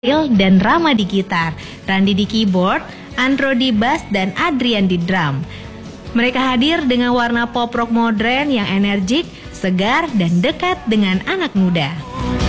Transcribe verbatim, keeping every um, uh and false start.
dan Rama di gitar, Randi di keyboard, Andro di bass, dan Adrian di drum. Mereka hadir dengan warna pop rock modern yang energik, segar, dan dekat dengan anak muda.